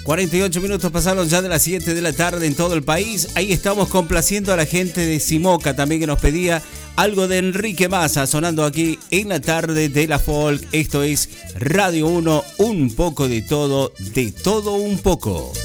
48 minutos pasaron ya de las 7 de la tarde en todo el país. Ahí estamos complaciendo a la gente de Simoca también que nos pedía algo de Enrique Massa sonando aquí en la tarde de la folk. Esto es Radio 1, un poco de todo un poco.